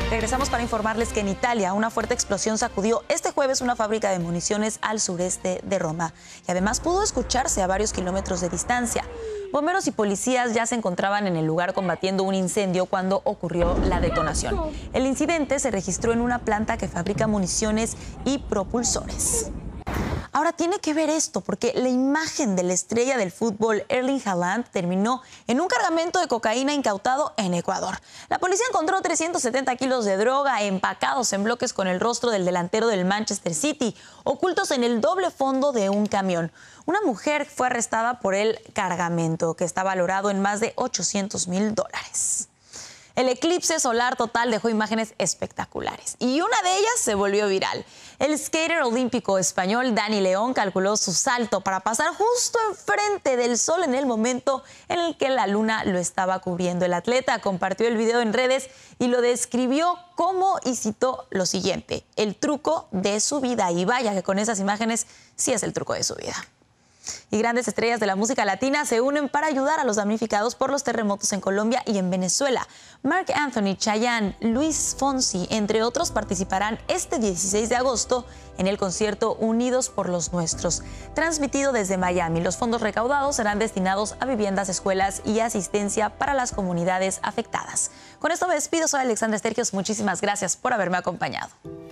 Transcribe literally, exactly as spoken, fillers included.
Regresamos para informarles que en Italia una fuerte explosión sacudió este jueves una fábrica de municiones al sureste de Roma y además pudo escucharse a varios kilómetros de distancia. Bomberos y policías ya se encontraban en el lugar combatiendo un incendio cuando ocurrió la detonación. El incidente se registró en una planta que fabrica municiones y propulsores. Ahora tiene que ver esto, porque la imagen de la estrella del fútbol Erling Haaland terminó en un cargamento de cocaína incautado en Ecuador. La policía encontró trescientos setenta kilos de droga empacados en bloques con el rostro del delantero del Manchester City, ocultos en el doble fondo de un camión. Una mujer fue arrestada por el cargamento, que está valorado en más de ochocientos mil dólares. El eclipse solar total dejó imágenes espectaculares y una de ellas se volvió viral. El skater olímpico español Dani León calculó su salto para pasar justo enfrente del sol en el momento en el que la luna lo estaba cubriendo. El atleta compartió el video en redes y lo describió como, y citó lo siguiente: el truco de su vida. Y vaya que con esas imágenes sí es el truco de su vida. Y grandes estrellas de la música latina se unen para ayudar a los damnificados por los terremotos en Colombia y en Venezuela. Marc Anthony, Chayanne, Luis Fonsi, entre otros, participarán este dieciséis de agosto en el concierto Unidos por los Nuestros, transmitido desde Miami. Los fondos recaudados serán destinados a viviendas, escuelas y asistencia para las comunidades afectadas. Con esto me despido, soy Alexandra Estergios. Muchísimas gracias por haberme acompañado.